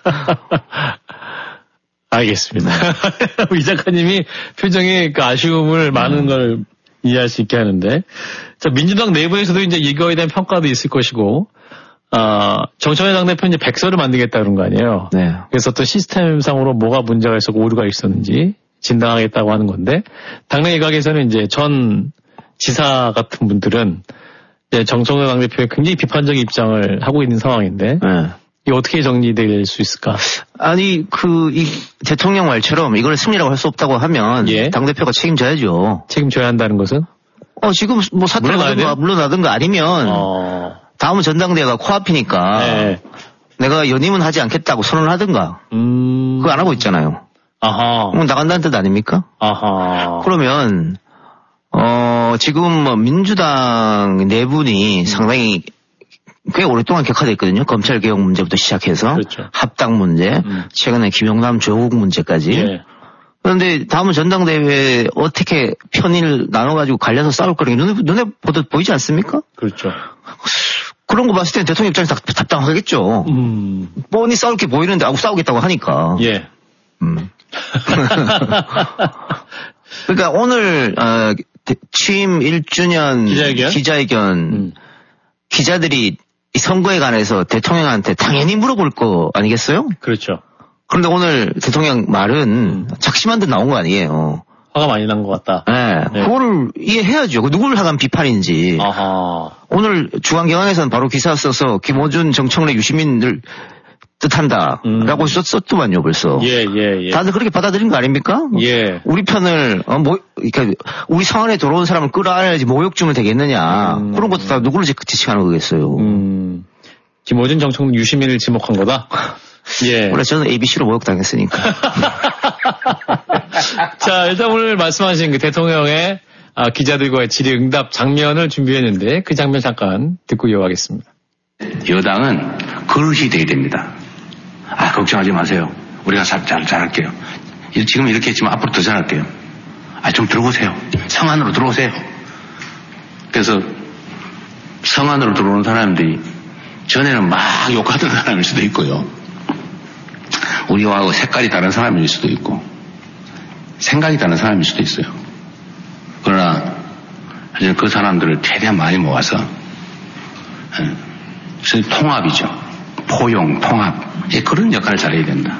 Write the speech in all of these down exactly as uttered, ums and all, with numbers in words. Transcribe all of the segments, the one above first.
알겠습니다. 이 작가님이 표정에 그 아쉬움을 많은 걸 이해할 수 있게 하는데, 자, 민주당 내부에서도 이제 이거에 대한 평가도 있을 것이고, 아, 정청래 당대표 이제 백서를 만들겠다 그런 거 아니에요. 네. 그래서 또 시스템상으로 뭐가 문제가 있었고 오류가 있었는지 진단하겠다고 하는 건데, 당내 일각에서는 이제 전 지사 같은 분들은 이제 정청래 당대표의 굉장히 비판적인 입장을 하고 있는 상황인데, 네. 이게 어떻게 정리될 수 있을까? 아니, 그, 이 대통령 말처럼 이걸 승리라고 할 수 없다고 하면, 예. 당대표가 책임져야죠. 책임져야 한다는 것은? 어, 지금 뭐 사퇴를 하든가 물러나든가 아니면, 어... 다음은 전당대회가 코앞이니까, 네. 내가 연임은 하지 않겠다고 선언을 하든가, 음... 그거 안 하고 있잖아요. 아하. 그럼 나간다는 뜻 아닙니까? 아하. 그러면, 어, 지금 뭐 민주당 내분이 음. 상당히 꽤 오랫동안 격화되어 있거든요. 검찰 개혁 문제부터 시작해서 그렇죠. 합당 문제, 음. 최근에 김용남 조국 문제까지. 예. 그런데 다음은 전당대회에 어떻게 편의를 나눠가지고 갈려서 싸울 거라는 게 눈에, 눈에 보듯 보이지 않습니까? 그렇죠. 그런 거 봤을 때 대통령 입장에서 답답하겠죠. 음. 뻔히 싸울 게 보이는데 하고 싸우겠다고 하니까. 예. 음. 그러니까 오늘 어, 취임 일 주년 기자회견, 기자회견 음. 기자들이 이 선거에 관해서 대통령한테 당연히 물어볼 거 아니겠어요? 그렇죠. 그런데 오늘 대통령 말은 음. 작심한 듯 나온 거 아니에요. 화가 많이 난 것 같다. 네. 네. 그거를 이해해야죠. 누구를 향한 비판인지. 아하. 오늘 중앙경향에서는 바로 기사 써서 김어준, 정청래, 유시민을 뜻한다. 음. 라고 썼더만요, 벌써. 예, 예, 예. 다들 그렇게 받아들인 거 아닙니까? 예. 우리 편을, 어, 뭐, 그러니까, 우리 성 안에 들어온 사람을 끌어안아야지 모욕 주면 되겠느냐. 음. 그런 것도 다 누구를 지칭하는 거겠어요. 음. 김어준, 정청래, 유시민을 지목한 거다? 예. 원래 저는 에이비씨로 모욕당했으니까. 자, 일단 오늘 말씀하신 그 대통령의 아, 기자들과의 질의응답 장면을 준비했는데 그 장면 잠깐 듣고 이어가겠습니다. 여당은 그릇이 돼야 됩니다. 아, 걱정하지 마세요. 우리가 잘, 잘, 잘할게요. 지금 이렇게 했지만 앞으로 더 잘할게요. 아, 좀 들어오세요. 성 안으로 들어오세요. 그래서 성 안으로 들어오는 사람들이 전에는 막 욕하던 사람일 수도 있고요. 우리와 색깔이 다른 사람일 수도 있고 생각이 다른 사람일 수도 있어요. 그러나 그 사람들을 최대한 많이 모아서 통합이죠. 포용, 통합. 그런 역할을 잘해야 된다.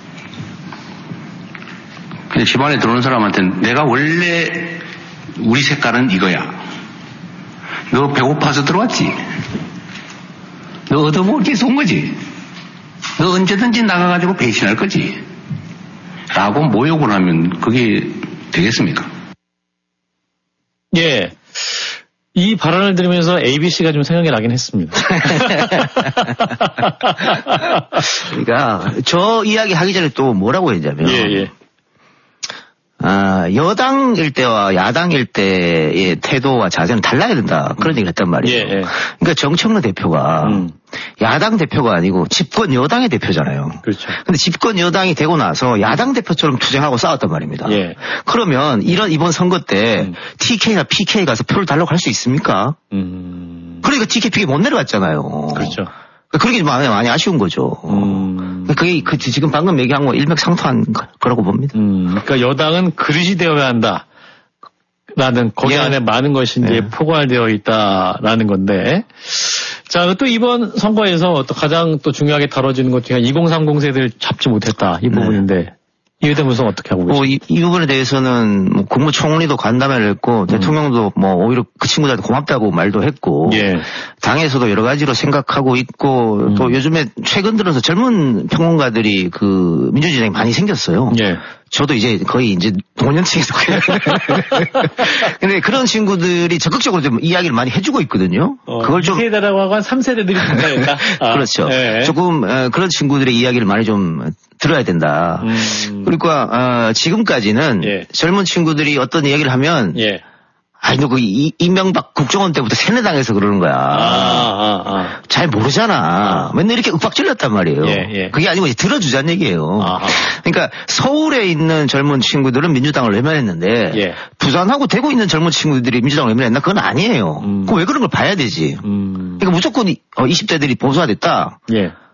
근데 집안에 들어오는 사람한테는 내가 원래 우리 색깔은 이거야. 너 배고파서 들어왔지? 너 얻어먹을 게 있어 온 거지? 너 언제든지 나가가지고 배신할 거지? 라고 모욕을 하면 그게 되겠습니까? 예. 이 발언을 들으면서 에이비씨가 좀 생각이 나긴 했습니다. 그러니까 저 이야기 하기 전에 또 뭐라고 했냐면 예, 예. 아, 여당일 때와 야당일 때의 태도와 자세는 달라야 된다. 그런 얘기를 했단 말이에요. 예, 예. 그러니까 정청래 대표가 음. 야당 대표가 아니고 집권 여당의 대표잖아요. 그렇죠. 근데 집권 여당이 되고 나서 야당 대표처럼 투쟁하고 싸웠단 말입니다. 예. 그러면 이런 이번 선거 때 음. 티케이나 피케이 가서 표를 달라고 할 수 있습니까? 음. 그러니까 티케이, 피케이 못 내려갔잖아요. 그렇죠. 그러게 많이, 많이 아쉬운 거죠. 음. 그게 그 지금 방금 얘기한 거 일맥상통한 거라고 봅니다. 음. 그러니까 여당은 그릇이 되어야 한다. 라는 거기 예. 안에 많은 것이 이제 예. 포괄되어 있다라는 건데. 자, 또 이번 선거에서 또 가장 또 중요하게 다뤄지는 것 중에 이공삼공 세대를 잡지 못했다. 이 부분인데. 네. 이에 대한 분석 어떻게 하고 계십니까? 뭐 이, 이 부분에 대해서는 뭐 국무총리도 간담회를 했고 음. 대통령도 뭐 오히려 그 친구들한테 고맙다고 말도 했고 예. 당에서도 여러 가지로 생각하고 있고 음. 또 요즘에 최근 들어서 젊은 평론가들이 그 민주진영이 많이 생겼어요. 예. 저도 이제 거의 이제 노년층에 속해요. 근데 그런 친구들이 적극적으로 좀 이야기를 많이 해주고 있거든요. 어, 그걸 좀. 이 세대라고 하고 한 삼 세대들이 등장했다. 아, 그렇죠. 예. 조금 어, 그런 친구들의 이야기를 많이 좀 들어야 된다. 음. 그러니까 어, 지금까지는 예. 젊은 친구들이 어떤 이야기를 하면 예. 아니, 너 그 이명박 국정원 때부터 세뇌당해서 그러는 거야. 아, 아, 아. 잘 모르잖아. 아. 맨날 이렇게 윽박질렀단 말이에요. 예, 예. 그게 아니고 이제 들어주자는 얘기예요. 아하. 그러니까 서울에 있는 젊은 친구들은 민주당을 외면했는데 예. 부산하고 대구 있는 젊은 친구들이 민주당을 외면했나? 그건 아니에요. 음. 그럼 왜 그런 걸 봐야 되지. 음. 그러니까 무조건 이십 대들이 보수화됐다. 예.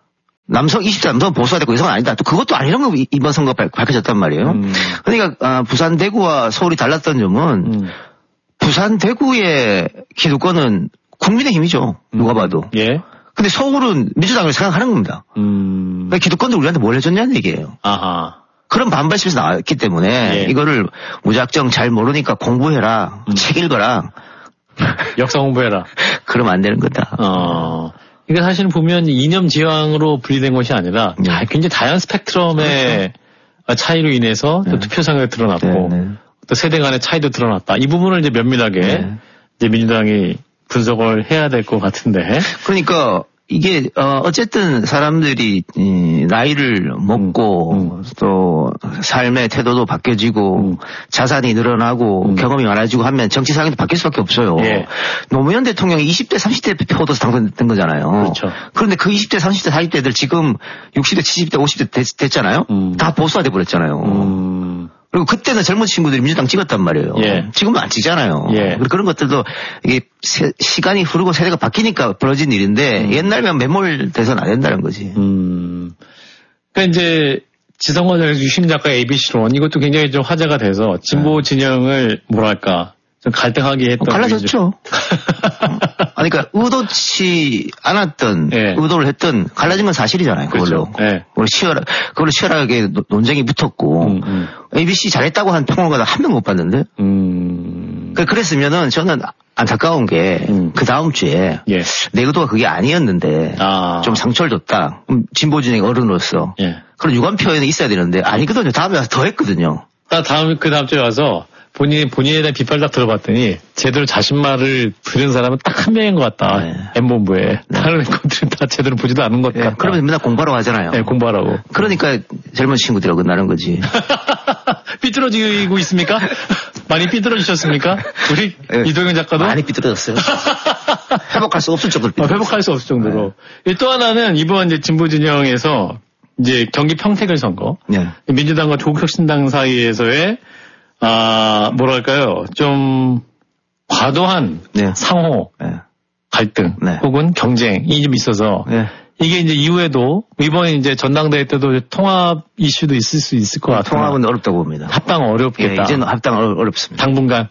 남성, 이십 대 남성은 보수가 됐고 여성은 아니다. 또 그것도 아니라는 거 이번 선거 밝혀졌단 말이에요. 음. 그러니까, 아, 부산, 대구와 서울이 달랐던 점은 음. 부산, 대구의 기득권은 국민의힘이죠. 누가 봐도. 음. 예. 근데 서울은 민주당을 생각하는 겁니다. 음. 그러니까 기득권들 우리한테 뭘 해줬냐는 얘기예요. 아하. 그런 반발심에서 나왔기 때문에 예. 이거를 무작정 잘 모르니까 공부해라. 음. 책 읽어라. 역사 공부해라. 그러면 안 되는 거다. 어. 이게 사실은 보면 이념 지향으로 분리된 것이 아니라 네. 굉장히 다양한 스펙트럼의 그렇죠. 차이로 인해서 네. 또 투표상에 드러났고 네, 네. 또 세대 간의 차이도 드러났다. 이 부분을 이제 면밀하게 네. 이제 민주당이 분석을 해야 될 것 같은데. 그러니까 이게 어 어쨌든 사람들이 이 나이를 먹고 음, 음. 또 삶의 태도도 바뀌어지고 음. 자산이 늘어나고 음. 경험이 많아지고 하면 정치 상황도 바뀔 수밖에 없어요. 예. 노무현 대통령이 이십 대 삼십 대 표도서 당선된 거잖아요. 그렇죠. 그런데 그 이십 대 삼십 대 사십 대들 지금 육십 대 칠십 대 오십 대 됐, 됐잖아요. 음. 다 보수화돼 버렸잖아요. 음. 그리고 그때는 젊은 친구들이 민주당 찍었단 말이에요. 예. 지금은 안 찍잖아요. 예. 그런 것들도 이게 세, 시간이 흐르고 세대가 바뀌니까 벌어진 일인데 음. 옛날면 매몰돼서는 안 된다는 거지. 음. 그러니까 이제 지성원 유심 작가 에이비씨론 이것도 굉장히 좀 화제가 돼서 진보 진영을 뭐랄까 좀 갈등하게 했던. 어, 갈라졌죠. 아니, 그러니까 의도치 않았던, 예. 의도를 했던 갈라진 건 사실이잖아요. 그걸로. 그렇죠. 예. 그걸로 치열하, 그걸로 치열하게 논쟁이 붙었고 음, 음. 에이비씨 잘했다고 한 평론가도 한 명 못 봤는데. 음. 그랬으면은 저는 안타까운 게 그 다음 주에 예. 내 의도가 그게 아니었는데 아. 좀 상처를 줬다. 진보 진영의 어른으로서. 예. 그런 유감 표현이 있어야 되는데 아니거든요. 다음에 와서 더 했거든요. 딱 다음 그 다음 주에 와서. 본인, 본인에 대한 빗발 딱 들어봤더니, 제대로 자신 말을 들은 사람은 딱 한 명인 것 같다. 네. 엠본부에. 네. 다른 애들은 다 제대로 보지도 않은 것 같다. 네. 그러면 맨날 공부하라고 하잖아요. 네, 공부하라고. 그러니까 젊은 친구들하고 끝나는 거지. 삐뚤어지고 있습니까? 많이 삐뚤어지셨습니까? 우리 네. 이동현 작가도? 많이 삐뚤어졌어요. 회복할 수 없을 정도로 삐뚤어졌어요. 아, 회복할 수 없을 정도로. 네. 또 하나는 이번 이제 진보진영에서 이제 경기 평택을 선거. 네. 민주당과 조국혁신당 사이에서의 아, 뭐랄까요. 좀, 과도한 네. 상호, 네. 갈등, 네. 혹은 경쟁이 좀 있어서, 네. 이게 이제 이후에도, 이번에 이제 전당대회 때도 통합 이슈도 있을 수 있을 것 같아요. 통합은 어렵다고 봅니다. 합당 어렵겠다. 예, 이제는 합당 어렵습니다. 당분간.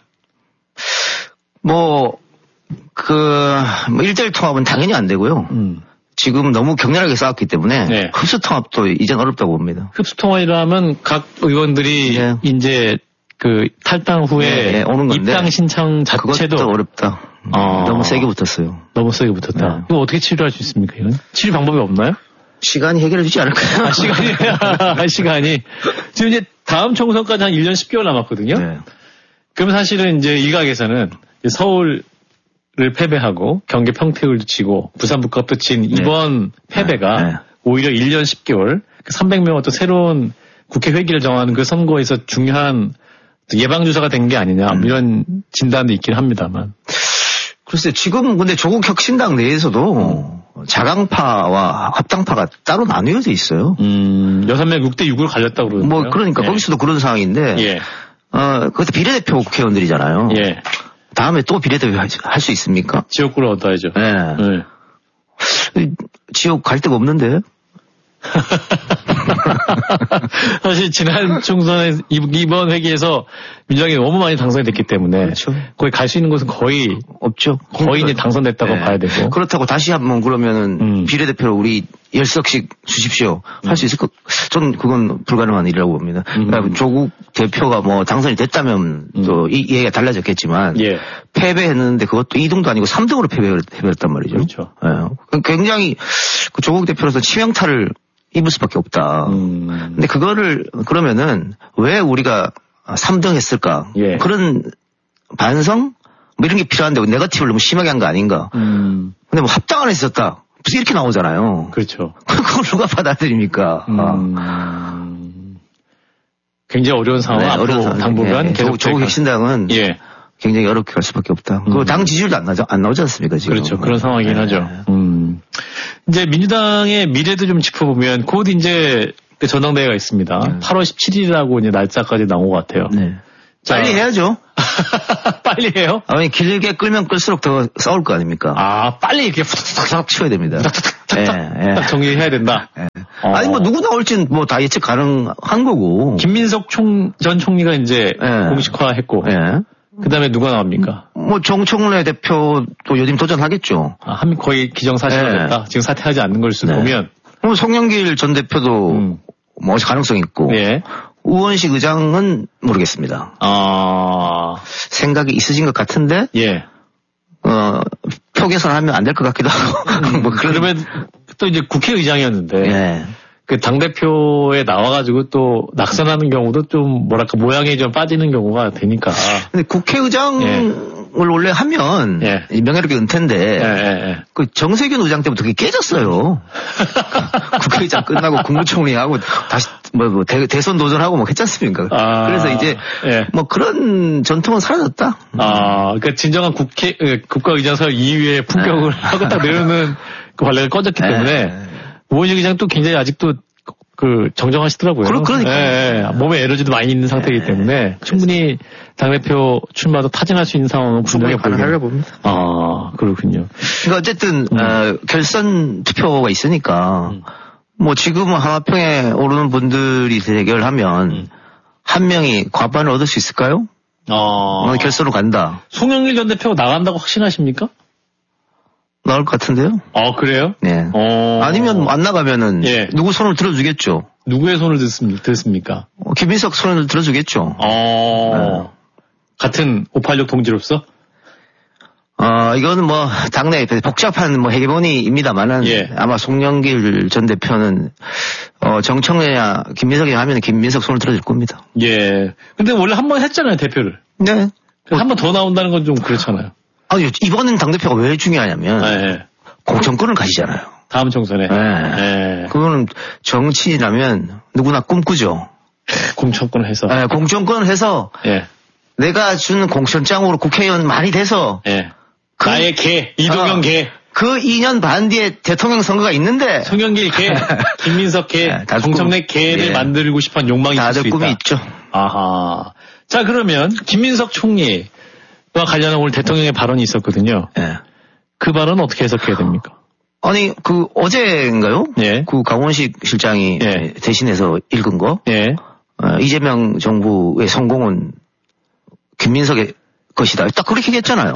뭐, 그, 뭐, 일대일 통합은 당연히 안 되고요. 음. 지금 너무 격렬하게 싸웠기 때문에, 네. 흡수 통합도 이제는 어렵다고 봅니다. 흡수 통합이라면 각 의원들이 네. 이제 그 탈당 후에 네, 네, 오는 건데 입당 신청 자체도 그것도 어렵다. 어. 너무 세게 붙었어요. 너무 세게 붙었다. 네. 이거 어떻게 치료할 수 있습니까? 이건 치료 방법이 없나요? 시간이 해결해 주지 않을까요? 아, 시간이 아, 시간이 지금 이제 다음 총선까지 한 일 년 십 개월 남았거든요. 네. 그럼 사실은 이제 일각에서는 서울을 패배하고 경기 평택을 치고 부산 북합도 친 이번 네. 패배가 네. 오히려 일 년 십 개월 삼백 명 또 새로운 국회 회기를 정하는 그 선거에서 중요한 예방주사가 된 게 아니냐, 음. 이런 진단도 있긴 합니다만. 글쎄, 지금 근데 조국 혁신당 내에서도 음. 자강파와 합당파가 따로 나뉘어져 있어요. 음, 여섯 명 육 대 육으로 갈렸다고 그러는데요. 뭐, 그러니까, 예. 거기서도 그런 상황인데, 예. 어, 그것도 비례대표 국회의원들이잖아요. 예. 다음에 또 비례대표 할 수 있습니까? 지역구를 얻어야죠. 네. 네. 지역 갈 데가 없는데? 사실 지난 총선에 이번 회기에서 민주당이 너무 많이 당선이 됐기 때문에 그렇죠. 거기 갈 수 있는 곳은 거의 없죠. 거의 이제 당선됐다고 네. 봐야 되고 그렇다고 다시 한번 그러면은 음. 비례대표로 우리 열 석씩 주십시오 음. 할 수 있을 것 저는 그건 불가능한 일이라고 봅니다. 음. 그러니까 조국 대표가 뭐 당선이 됐다면 음. 또 이 얘기가 달라졌겠지만 예. 패배했는데 그것도 이 등도 아니고 삼 등으로 패배했단 말이죠. 그렇죠. 네. 굉장히 그 조국 대표로서 치명타를 입을 수밖에 없다. 음. 근데 그거를 그러면은 왜 우리가 삼 등 했을까? 예. 그런 반성 뭐 이런 게 필요한데 네거티브를 너무 심하게 한 거 아닌가? 음. 근데 뭐 합당 안 했었다. 무슨 이렇게 나오잖아요. 그렇죠. 그걸 누가 받아들입니까? 음. 아. 굉장히 어려운 상황. 네, 어려운 상황. 당분간 네, 계속 조국 혁신당은 예. 굉장히 어렵게 갈 수밖에 없다. 음. 그 당 지지율도 안 나오지, 안 나오지 않습니까 지금? 그렇죠. 그런 상황이긴 네. 하죠. 음. 이제 민주당의 미래도 좀 짚어보면 곧 이제 전당대회가 있습니다. 네. 팔월 십칠일이라고 이제 날짜까지 나온 것 같아요. 네. 빨리 해야죠. 빨리 해요? 아니, 길게 끌면 끌수록 더 싸울 거 아닙니까? 아, 빨리 이렇게 탁탁탁 치워야 됩니다. 예, 예. 정리해야 된다. 예. 어. 아니, 뭐, 누구 나올지는 뭐 다 예측 가능한 거고. 김민석 총, 전 총리가 이제 예. 공식화 했고. 예. 그 다음에 누가 나옵니까? 뭐, 정청래 대표도 요즘 도전하겠죠. 아, 한 거의 기정사실화됐다. 예. 지금 사퇴하지 않는 걸 수도 네. 보면. 뭐, 송영길 전 대표도 음. 뭐, 가능성이 있고. 예. 우원식 의장은 모르겠습니다. 아. 생각이 있으신 것 같은데. 예. 어, 표 개선하면 안 될 것 같기도 하고. 음, 뭐 그러면 또 이제 국회의장이었는데. 예. 그 당대표에 나와가지고 또 낙선하는 경우도 좀 뭐랄까 모양이 좀 빠지는 경우가 되니까. 근데 국회의장을 예. 원래 하면 예. 명예롭게 은퇴인데 예, 예, 예. 그 정세균 의장 때부터 그게 깨졌어요. 국회의장 끝나고 국무총리하고 다시 뭐, 뭐 대, 대선 도전하고 뭐 했지 않습니까? 아, 그래서 이제 예. 뭐 그런 전통은 사라졌다. 아, 그러니까 진정한 국회 국가의장설 이 위에 품격을 예. 하고 딱 내려오는 그 관례가 꺼졌기 때문에. 예. 우원식 의장 또 굉장히 아직도 그 정정하시더라고요. 그러, 그러니까. 예, 예. 몸에 에너지도 많이 있는 상태이기 때문에 예, 충분히 당대표 출마도 타진할 수 있는 상황은 분명히 가능하다고 봅니다. 아, 그렇군요. 그러니까 어쨌든 음. 어, 결선 투표가 있으니까 음. 뭐 지금은 하나평에 오르는 분들이 대결하면 음. 한 명이 과반을 얻을 수 있을까요? 어. 결선으로 간다. 송영길 전 대표가 나간다고 확신하십니까? 나올 것 같은데요? 아, 그래요? 네. 어... 아니면 안 나가면은 예. 누구 손을 들어주겠죠. 누구의 손을 들습니까? 어, 김민석 손을 들어주겠죠. 어... 네. 같은 오팔육 동지로서? 어, 이거는 뭐 당내 복잡한 뭐 헤게모니입니다만은 예. 아마 송영길 전 대표는 어, 정청래야 김민석이 하면 김민석 손을 들어줄 겁니다. 예. 근데 원래 한 번 했잖아요, 대표를. 네. 한 번 더 나온다는 건 좀 그렇잖아요. 아니, 이번엔 당대표가 왜 중요하냐면, 네. 공천권을 가지잖아요. 다음 총선에. 네. 네. 그거는 정치라면 누구나 꿈꾸죠. 공천권을 해서. 네, 공천권을 해서, 네. 내가 준 공천장으로 국회의원 많이 돼서, 네. 그, 나의 개, 이동영 어, 개. 그 이 년 반 뒤에 대통령 선거가 있는데, 송영길 개, 김민석 개, 네, 정청래 개를 네. 만들고 싶은 욕망이 있을 수 있다. 다들 꿈이 있죠. 아하. 자, 그러면 김민석 총리, 와 관련한 오늘 대통령의 발언이 있었거든요. 예. 그 발언은 어떻게 해석해야 됩니까? 아니, 그, 어제인가요? 예. 그 강원식 실장이 예. 대신해서 읽은 거? 예. 어, 이재명 정부의 성공은 김민석의 것이다. 딱 그렇게 얘기했잖아요.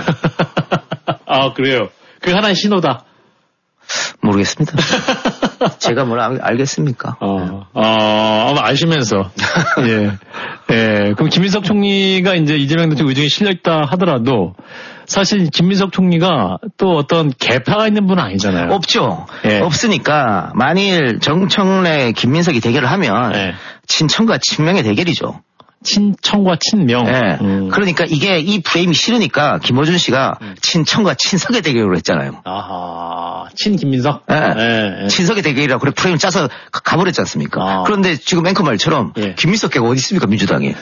아, 그래요? 그게 하나의 신호다. 모르겠습니다. 제가 뭘 알, 알겠습니까? 어, 어, 아마 아시면서. 예. 예. 그럼 김민석 총리가 이제 이재명 대통령 의중에 실려있다 하더라도 사실 김민석 총리가 또 어떤 개파가 있는 분은 아니잖아요. 없죠. 예. 없으니까 만일 정청래 김민석이 대결을 하면 예. 친청과 친명의 대결이죠. 친청과 친명. 네. 음. 그러니까 이게 이 프레임이 싫으니까 김어준 씨가 음. 친청과 친석의 대결을 했잖아요. 아하. 친 김민석? 네. 네. 네. 친석의 대결이라고 그래 프레임 짜서 가버렸지 않습니까? 아. 그런데 지금 앵커 말처럼 예. 김민석 개가 어디 있습니까 민주당에?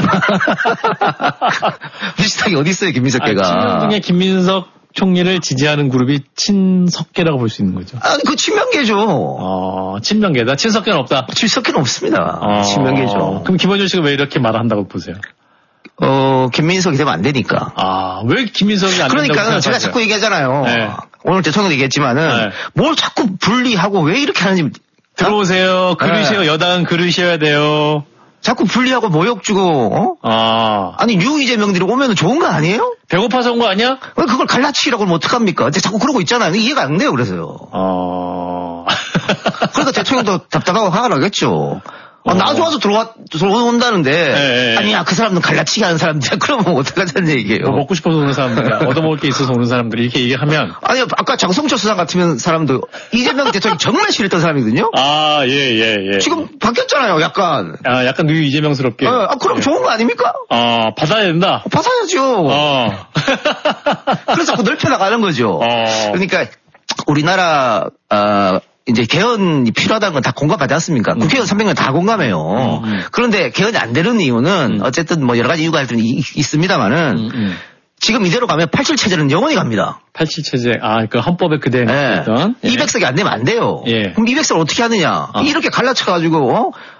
민주당이 어디 있어요 김민석 개가? 아, 친명 중에 김민석 총리를 지지하는 그룹이 친석계라고 볼 수 있는 거죠. 아니, 그 친명계죠. 어, 친명계다. 친석계는 없다. 친석계는 없습니다. 어, 친명계죠. 그럼 김원준 씨가 왜 이렇게 말한다고 보세요? 어, 김민석이 되면 안 되니까. 아, 왜 김민석이 안 그러니까 된다고 제가 자꾸 얘기하잖아요. 네. 오늘 대통령도 얘기했지만은 네. 뭘 자꾸 분리하고 왜 이렇게 하는지. 들어오세요. 그러시오. 네. 여당은 그러셔야 돼요. 자꾸 분리하고 모욕 주고, 어? 아. 아니, 유 이재명들이 오면 좋은 거 아니에요? 배고파서 온 거 아니야? 왜 그걸 갈라치기라고 하면 어떡합니까? 자꾸 그러고 있잖아요. 이해가 안 돼요, 그래서요. 어. 그러니까 대통령도 답답하고 화가 나겠죠. 아, 나 좋아서 들어와, 들어온다는데. 네, 아니야, 그 사람은 갈라치기 하는 사람들이야. 그러면 어떡하자는 얘기예요. 뭐 먹고 싶어서 오는 사람들이야. 얻어먹을 게 있어서 오는 사람들이 이렇게 얘기하면. 아니, 아까 장성철 수상 같으면 사람도 이재명 대통령이 정말 싫었던 사람이거든요. 아, 예, 예, 예. 지금 바뀌었잖아요, 약간. 아, 약간 누유 이재명스럽게. 아, 아 그럼 예. 좋은 거 아닙니까? 아, 받아야 된다. 어, 받아야죠. 어. 그래서 자꾸 넓혀나가는 거죠. 어. 그러니까 우리나라, 아, 이제 개헌이 필요하다는 건 다 공감하지 않습니까? 음. 국회의원 삼백 명 다 공감해요. 음. 그런데 개헌이 안 되는 이유는 음. 어쨌든 뭐 여러 가지 이유가 있습니다만은 음, 음. 지금 이대로 가면 팔십칠 체제는 영원히 갑니다. 팔십칠 체제, 아, 그 헌법에 그대로 네. 있던. 예. 이백 석이 안 되면 안 돼요. 예. 그럼 이백 석을 어떻게 하느냐? 어. 이렇게 갈라쳐가지고, 어?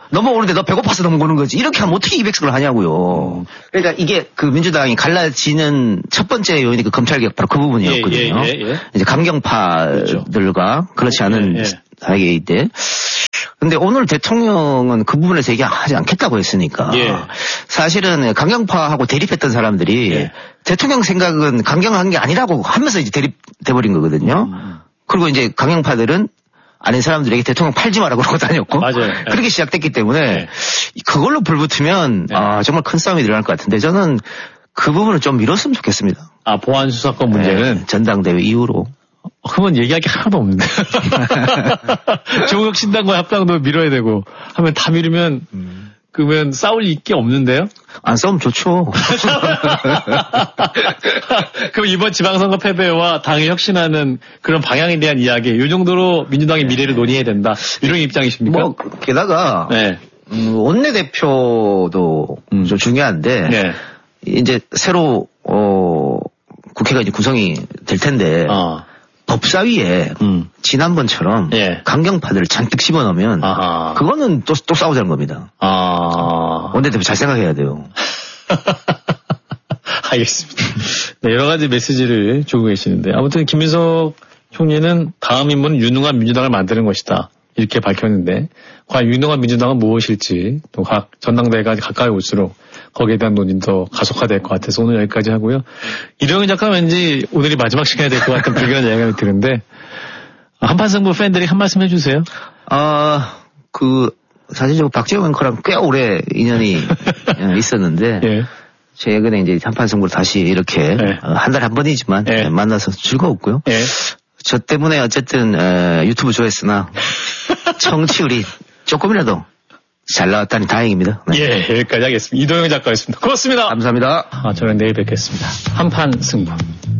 넘어오는데 너 배고파서 넘어오는 거지. 이렇게 하면 어떻게 이백석을 하냐고요. 그러니까 이게 그 민주당이 갈라지는 첫 번째 요인이 그 검찰개혁 바로 그 부분이었거든요. 예, 예, 예, 예. 이제 강경파들과 그렇죠. 그렇지 않은 예, 예. 사이에. 근데 오늘 대통령은 그 부분에서 얘기하지 않겠다고 했으니까 예. 사실은 강경파하고 대립했던 사람들이 예. 대통령 생각은 강경한 게 아니라고 하면서 이제 대립돼버린 거거든요. 음. 그리고 이제 강경파들은 아닌 사람들에게 대통령 팔지 마라고 그러고 다녔고 맞아요. 그렇게 시작됐기 때문에 네. 그걸로 불붙으면 네. 아, 정말 큰 싸움이 일어날 것 같은데 저는 그 부분을 좀 미뤘으면 좋겠습니다. 아, 보안 수사권 문제는 네, 전당대회 이후로. 그러면 얘기할 게 하나도 없는데. 조국 신당과 합당도 밀어야 되고 하면 다 미루면 음. 그러면 싸울 게 없는데요? 안 싸우면 좋죠. 그럼 이번 지방선거 패배와 당의 혁신하는 그런 방향에 대한 이야기, 이 정도로 민주당의 미래를 논의해야 된다. 이런 입장이십니까? 뭐 게다가 네. 음, 원내대표도 음. 좀 중요한데 네. 이제 새로 어, 국회가 이제 구성이 될 텐데. 어. 법사위에 음. 지난번처럼 예. 강경파들을 잔뜩 집어넣으면 아하. 그거는 또, 또 싸우자는 겁니다. 아. 원내대표 잘 생각해야 돼요. 알겠습니다. 네, 여러 가지 메시지를 주고 계시는데 아무튼 김민석 총리는 다음 임무는 유능한 민주당을 만드는 것이다. 이렇게 밝혔는데 과연 유능한 민주당은 무엇일지 또 각 전당대회가 가까이 올수록 거기에 대한 논의는 더 가속화될 것 같아서 오늘 여기까지 하고요. 이동현 작가 왠지 오늘이 마지막 시간이 될 것 같은 불길한 예감이 드는데 한판승부 팬들이 한 말씀 해주세요. 아, 그 사실 저 박재홍 앵커랑 꽤 오래 인연이 있었는데 예. 최근에 이제 한판승부를 다시 이렇게 예. 한 달에 한 번이지만 예. 만나서 즐거웠고요. 예. 저 때문에 어쨌든 에, 유튜브 조회수나 청취율이 조금이라도 잘 나왔다니 다행입니다. 네. 예, 여기까지 하겠습니다. 이동영 작가였습니다. 고맙습니다. 감사합니다. 아, 저는 내일 뵙겠습니다. 한판 승부.